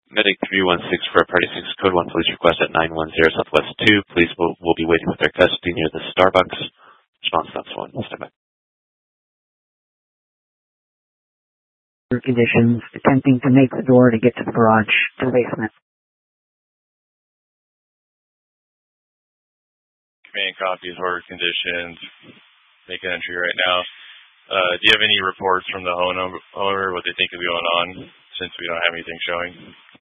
Medic 316 for a Party 6 Code 1 police request at 910 Southwest 2. Police will be waiting with their custody near the Starbucks. Response stops 1. Stand by. Conditions, attempting to make the door to get to the garage, to the basement. Command copies, order conditions, make an entry right now. Do you have any reports from the owner, what they think is going on, since we don't have anything showing?